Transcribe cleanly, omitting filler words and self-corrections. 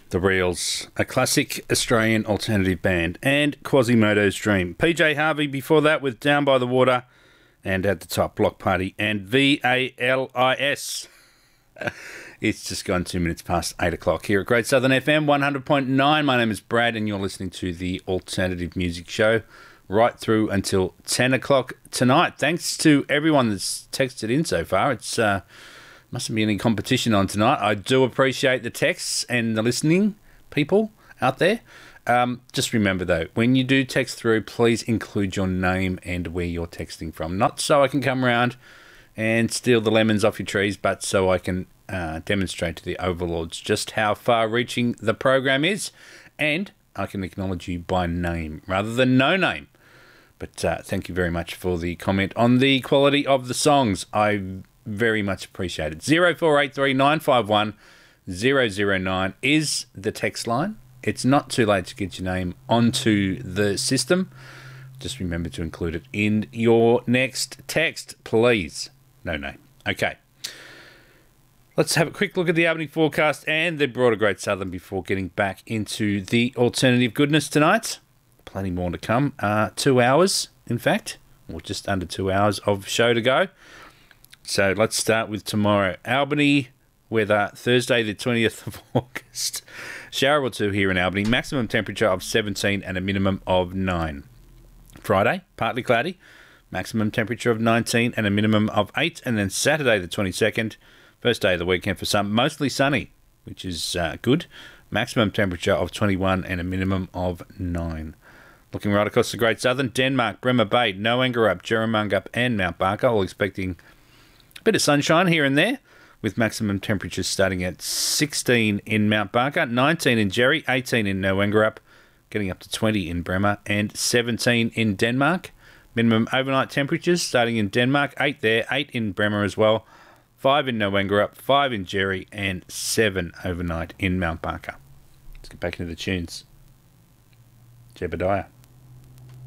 The Reels, a classic Australian alternative band, and Quasimodo's Dream. PJ Harvey before that with Down by the Water, and at the top, Block Party and VALIS. It's just gone 2 minutes past 8 o'clock here at Great Southern FM 100.9. My name is Brad, and you're listening to the Alternative Music Show right through until 10 o'clock tonight. Thanks to everyone that's texted in so far. It's mustn't be any competition on tonight. I do appreciate the texts and the listening people out there. Just remember, though, when you do text through, please include your name and where you're texting from. Not so I can come around and steal the lemons off your trees, but so I can demonstrate to the overlords just how far-reaching the program is. And I can acknowledge you by name rather than no name. But thank you very much for the comment on the quality of the songs. I very much appreciate it. 0483 951 009 is the text line. It's not too late to get your name onto the system. Just remember to include it in your next text, please. No name. Okay. Let's have a quick look at the Albany forecast and the broader Great Southern before getting back into the alternative goodness tonight. Plenty more to come. 2 hours, in fact, or just under 2 hours of show to go. So let's start with tomorrow. Albany weather, Thursday the 20th of August. Shower or two here in Albany. Maximum temperature of 17 and a minimum of 9. Friday, partly cloudy. Maximum temperature of 19 and a minimum of 8. And then Saturday the 22nd, first day of the weekend for some, mostly sunny, which is good. Maximum temperature of 21 and a minimum of 9. Looking right across the Great Southern, Denmark, Bremer Bay, Noangarup, Jerramungup and Mount Barker, all expecting a bit of sunshine here and there, with maximum temperatures starting at 16 in Mount Barker, 19 in Jerry, 18 in Noangarup, getting up to 20 in Bremer, and 17 in Denmark. Minimum overnight temperatures starting in Denmark, 8 there, 8 in Bremer as well, 5 in Noangarup, 5 in Jerry, and 7 overnight in Mount Barker. Let's get back into the tunes. Jebediah.